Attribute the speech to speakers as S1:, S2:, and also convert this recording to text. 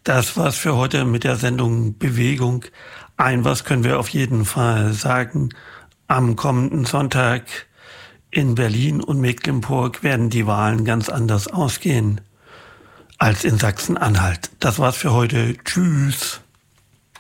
S1: Das war's für heute mit der Sendung Bewegung. Was können wir auf jeden Fall sagen. Am kommenden Sonntag in Berlin und Mecklenburg werden die Wahlen ganz anders ausgehen als in Sachsen-Anhalt. Das war's für heute. Tschüss.